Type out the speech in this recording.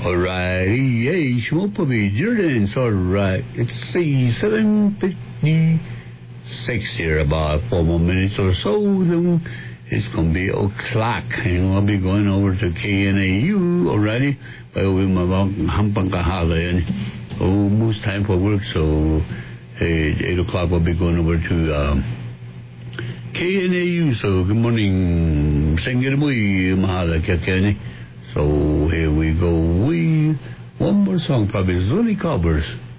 Alrighty, hey, Shmopovi, Jordan's alright. It's 7:56 here, about 4 more minutes or so. Then it's going to be o'clock, and I'll be going over to KNAU already. Well, we're Hampangkahala, almost time for work, so 8 o'clock we'll be going over to KNAU. So good morning, Sengirmui Mahala Kakene. So here we go. One more song, probably Zuni Covers.